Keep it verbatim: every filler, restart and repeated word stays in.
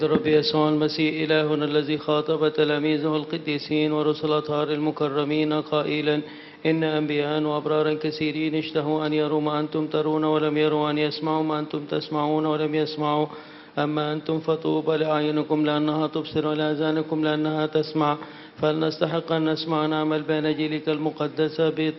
رب يسوع المسيح إلهنا الذي خاطب تلاميذه القديسين ورسل أطهار المكرمين قائلا إن أنبياء وأبرارا كثيرين اشتهوا أن يروا ما أنتم ترون ولم يروا، أن يسمعوا ما أنتم تسمعون ولم يسمعوا. أما أنتم فطوبى لأعينكم لأنها تبصر ولآذانكم لأنها تسمع. فلنستحق أن نسمع ونعمل بأناجيلك المقدسة